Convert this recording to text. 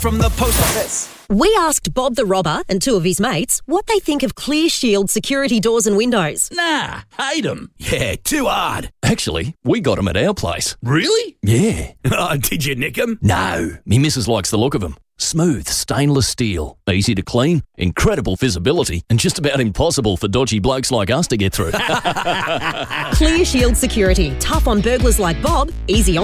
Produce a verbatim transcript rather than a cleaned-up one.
from the post office. We asked Bob the Robber and two of his mates what they think of Clear Shield security doors and windows. Nah, hate them. Yeah, too hard. Actually, we got them at our place. Really? Yeah. Oh, did you nick them? No, me missus likes the look of them. Smooth stainless steel, easy to clean, incredible visibility, and just about impossible for dodgy blokes like us to get through. Clear Shield security. Tough on burglars like Bob, easy on